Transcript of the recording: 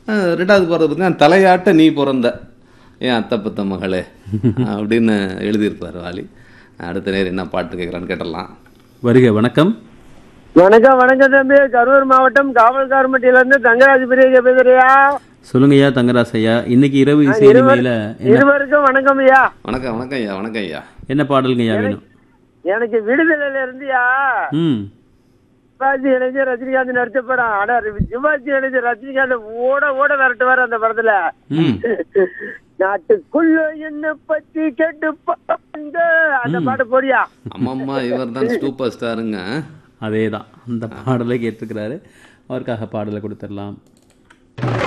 ரெண்டாவது பாடல் பார்த்தீங்கன்னா தலையாட்ட நீ பிறந்த ஏன் அத்தை பத்த மகளே அப்படின்னு எழுதியிருப்பார் வாலி. அடுத்த நேரம் என்ன பாட்டு கேட்குறான்னு கேட்டலாம். வருக. வணக்கம். வணக்கம் வணக்கம் தம்பி. கரூர் மாவட்டம் காவல்காரமட்டியில இருந்து தங்கராஜ் பெரிய பேசுறியா? சொல்லுங்கய்யா தங்கராஜ் ஐயா. இன்னைக்கு இரவு இசை இனிமையில இருவருக்கும் வணக்கம் ஐயா. வணக்கம் வணக்கம் ஐயா. வணக்கம் ஐயா. என்ன பாடலுங்க ஐயா வேணும்? எனக்கு விடுதலையில இருந்தியா சிவாஜி இணைஞ்சு ரஜினிகாந்த் நடிச்ச படம். ஆனா சிவாஜி இணைஞ்சு ரஜினிகாந்த் ஓட ஓட விரட்டுவாரு அந்த படத்துல. நாட்டுக்குள்ள என்ன பத்தி கேட்டு அந்த பாட்டு போடியா. அம்மம்மா இவர் தான் சூப்பர் ஸ்டாருங்க. அதேதான் அந்த பாடலை கேட்டிருக்கிறாரு. அவருக்காக பாடலை கொடுத்துடலாம்.